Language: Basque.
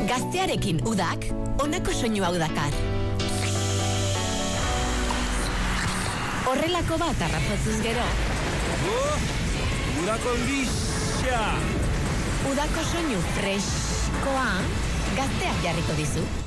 Gaztearekin udak, honako soinu hau dakar. Horrelako bat harrapatzuz gero. Udako lixa! Udako soinu freskoa, gazteak jarriko dizu.